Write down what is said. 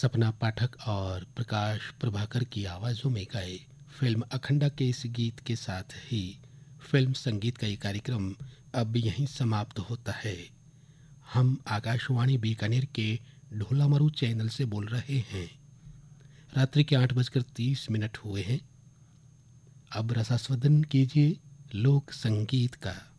सपना पाठक और प्रकाश प्रभाकर की आवाज़ों में गाए फिल्म अखंडा के इस गीत के साथ ही फिल्म संगीत का ये कार्यक्रम अब यहीं समाप्त होता है। हम आकाशवाणी बीकानेर के ढोलामरू चैनल से बोल रहे हैं। रात्रि के 8:30 हुए हैं। अब रसास्वादन कीजिए लोक संगीत का।